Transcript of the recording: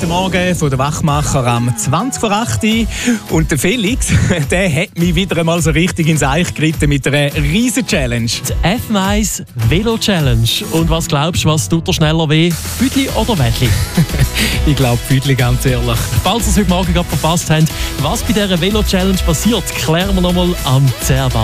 guten Morgen von der Wachmacher am 20 vor 8 Uhr. Und der Felix, der hat mich wieder einmal so richtig ins Eich geritten mit einer riesen Challenge. Die F1 Velo Challenge. Und was glaubst du, was tut dir schneller weh? Füdli oder Wettli? Ich glaube Füdli, ganz ehrlich. Falls ihr es heute Morgen gerade verpasst habt, was bei dieser Velo Challenge passiert, klären wir nochmal am 10.